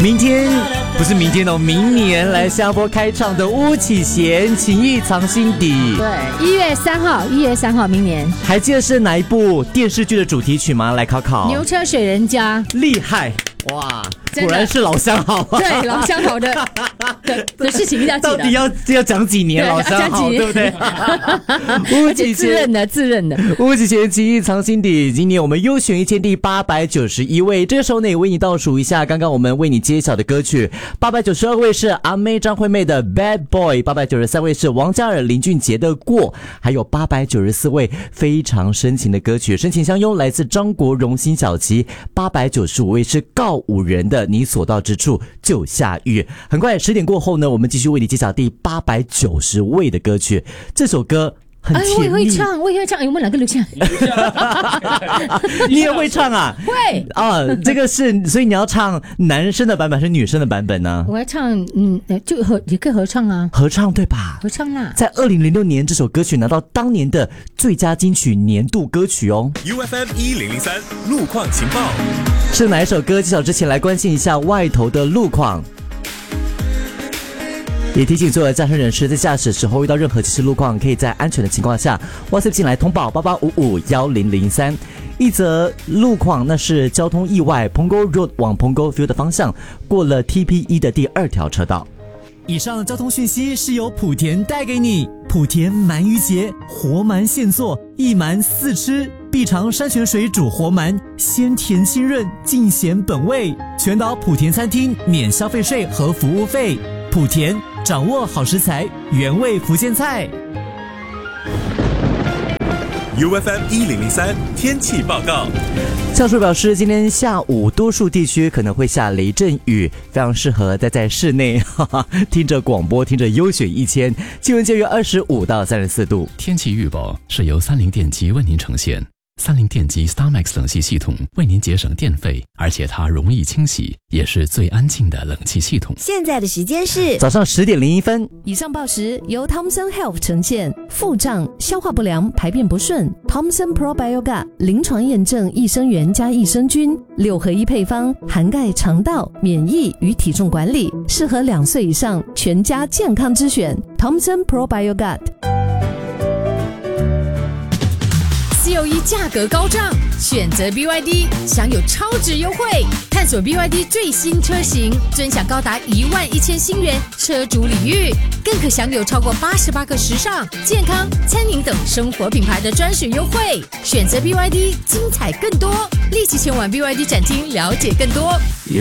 明天不是明天哦，明年来新加坡开唱的巫启贤，情意藏心底。 对，1月3号，明年。 还记得是哪一部电视剧的主题曲吗？来考考。 牛车水人家。 厉害。哇，果然是老相好啊！ 对，老相好的事情一定要记得。 到底要讲几年老相好，对不对？ 而且自认的。 巫启贤情意藏心底，今年我们优选一千第891位。这个时候呢，也为你倒数一下刚刚我们为你揭晓的歌曲。892位是阿妹张惠妹的 Bad Boy，893位是王嘉尔林俊杰的过，还有894位非常深情的歌曲，深情相拥来自张国荣辛晓琪。895位是告五人的你所到之处就下雨。很快10点过后呢，我们继续为你揭晓第890位的歌曲。这首歌很甜蜜。 我也会唱。有没有两个刘谦？ 你也会唱啊？ 会啊，这个是，所以你要唱男生的版本还是女生的版本呢？ 我要唱，就也可以合唱啊。 合唱对吧？ 合唱啦。 在2006年，这首歌曲拿到当年的最佳金曲年度歌曲哦。 UFM 1003路况情报。 是哪一首歌？揭晓之前来关心一下外头的路况。也提醒所有的驾车人士，在驾驶的时候遇到任何即时路况，可以在安全的情况下 WhatsApp 进来通报88551003。一则路况，那是交通意外 Punggol Road 往 Punggol View 的方向，过了 TP1 的第2条车道。以上交通讯息是由莆田带给你。莆田鳗鱼节，活鳗现做，一鳗4吃，必尝山泉水煮活鳗，鲜甜清润，尽显本味。全岛莆田餐厅免消费税和服务费。莆田掌握好食材，原味福建菜。 UFM 1003天气报告。 教授表示，今天下午多数地区可能会下雷阵雨，非常适合待在室内，听着广播，听着优选1000，气温介于25到34度。 天气预报是由30电机为您呈现。30电机 StarMax 冷气系统为您节省电费，而且它容易清洗，也是最安静的冷气系统。 现在的时间是早上10点01分。 以上报时由 Thomson Health 呈现。腹胀、消化不良、排便不顺 ，Thomson Probiotic 临床验证益生元加益生菌6合1配方，涵盖肠道、免疫与体重管理，适合2岁以上全家健康之选。Thomson Probiotic。 COE 价格高涨，选择 BYD 享有超值优惠，探索 BYD 最新车型，尊享高达11000新元车主礼遇，更可享有超过88个时尚、健康、餐饮等生活品牌的专属优惠。选择 BYD， 精彩更多，立即前往 BYD 展厅了解更多。